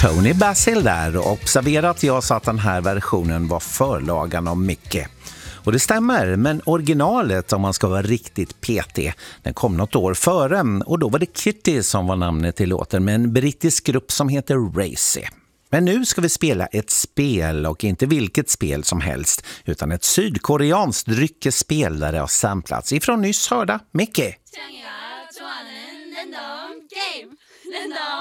Tony Basil där, och observera att jag sa att den här versionen var förlagan av Micke. Och det stämmer, men originalet, om man ska vara riktigt petig, den kom något år före, och då var det Kitty som var namnet till låten med en brittisk grupp som heter Racy. Men nu ska vi spela ett spel, och inte vilket spel som helst, utan ett sydkoreanskt dryckesspel där det har samplats ifrån nyss hörda Micke.